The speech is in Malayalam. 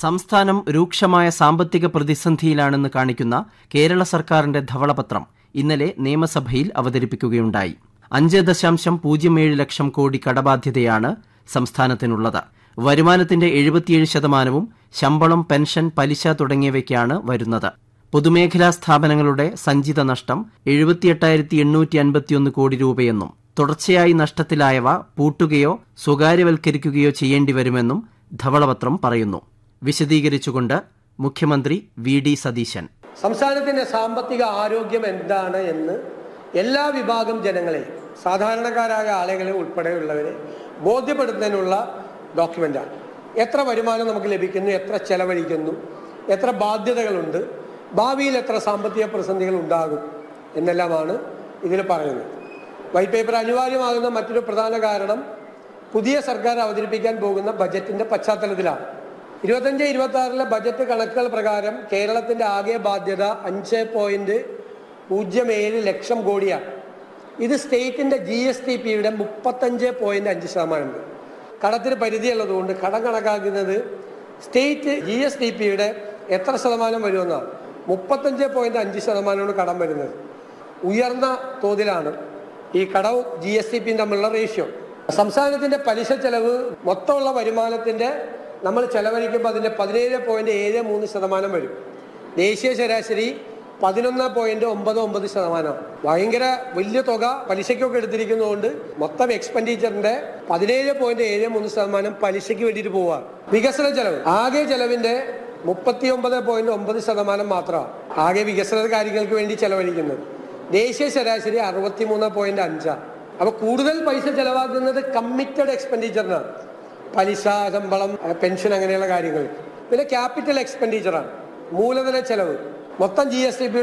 സംസ്ഥാനം രൂക്ഷമായ സാമ്പത്തിക പ്രതിസന്ധിയിലാണെന്ന് കാണിക്കുന്ന കേരള സർക്കാരിന്റെ ധവളപത്രം ഇന്നലെ നിയമസഭയിൽ അവതരിപ്പിക്കുകയുണ്ടായി. 5.07 ലക്ഷം കോടി കടബാധ്യതയാണ് സംസ്ഥാനത്തിനുള്ളത്. വരുമാനത്തിന്റെ 77% ശമ്പളം, പെൻഷൻ, പലിശ തുടങ്ങിയവയ്ക്കാണ് വരുന്നത്. പൊതുമേഖലാ സ്ഥാപനങ്ങളുടെ സഞ്ചിത നഷ്ടം 78,851 കോടി രൂപയെന്നും തുടർച്ചയായി നഷ്ടത്തിലായവ പൂട്ടുകയോ സ്വകാര്യവൽക്കരിക്കുകയോ ചെയ്യേണ്ടിവരുമെന്നും ധവളപത്രം പറയുന്നു. വിശദീകരിച്ചുകൊണ്ട് മുഖ്യമന്ത്രി വി.ഡി. സതീശൻ, സംസ്ഥാനത്തിന്റെ സാമ്പത്തിക ആരോഗ്യം എന്താണ് എന്ന് എല്ലാ വിഭാഗം ജനങ്ങളെ, സാധാരണക്കാരായ ആളുകളെ ഉൾപ്പെടെയുള്ളവരെ ബോധ്യപ്പെടുത്തുന്നതിനുള്ള ഡോക്യുമെന്റാണ്. എത്ര വരുമാനം നമുക്ക് ലഭിക്കുന്നു, എത്ര ചെലവഴിക്കുന്നു, എത്ര ബാധ്യതകളുണ്ട്, ഭാവിയിൽ എത്ര സാമ്പത്തിക പ്രതിസന്ധികൾ ഉണ്ടാകും എന്നെല്ലാമാണ് ഇതിൽ പറയുന്നത്. വൈറ്റ് പേപ്പർ അനിവാര്യമാകുന്ന മറ്റൊരു പ്രധാന കാരണം പുതിയ സർക്കാർ അവതരിപ്പിക്കാൻ പോകുന്ന ബജറ്റിന്റെ പശ്ചാത്തലത്തിലാണ്. 25-26 ബജറ്റ് കണക്കുകൾ പ്രകാരം കേരളത്തിന്റെ ആകെ ബാധ്യത 5.07 ലക്ഷം കോടിയാണ്. ഇത് സ്റ്റേറ്റിന്റെ GSTPയുടെ 35.5%. കടത്തിന് പരിധിയുള്ളതുകൊണ്ട് കടം കണക്കാക്കുന്നത് സ്റ്റേറ്റ് GSTPയുടെ എത്ര ശതമാനം വരുമെന്നാണ്. 35.5% കടം വരുന്നത്. ഉയർന്ന തോതിലാണ് ഈ കടവും GSTPയും തമ്മിലുള്ള റേഷ്യോ. സംസ്ഥാനത്തിന്റെ പലിശ ചെലവ് മൊത്തമുള്ള വരുമാനത്തിന്റെ നമ്മൾ ചെലവഴിക്കുമ്പോൾ അതിന്റെ 17.73% വരും. ദേശീയ ശരാശരി 11.99%. ഭയങ്കര വലിയ തുക പലിശയ്ക്കൊക്കെ എടുത്തിരിക്കുന്നതുകൊണ്ട് മൊത്തം എക്സ്പെൻഡിച്ചറിന്റെ 17.73% പലിശയ്ക്ക് വേണ്ടിയിട്ട് പോവുക. വികസന ചെലവ് ആകെ ചെലവിന്റെ 39.9% മാത്രമാണ് ആകെ വികസന കാര്യങ്ങൾക്ക് വേണ്ടി ചെലവഴിക്കുന്നത്. ദേശീയ ശരാശരി 63.5%. അപ്പൊ കൂടുതൽ പൈസ ചെലവാക്കുന്നത് കമ്മിറ്റഡ് എക്സ്പെൻഡിച്ചറിനാണ്. പലിശ, ശമ്പളം, പെൻഷൻ അങ്ങനെയുള്ള കാര്യങ്ങൾ. പിന്നെ ക്യാപിറ്റൽ എക്സ്പെൻഡിച്ചറാണ്, മൂലധന ചെലവ്. മൊത്തം GSTP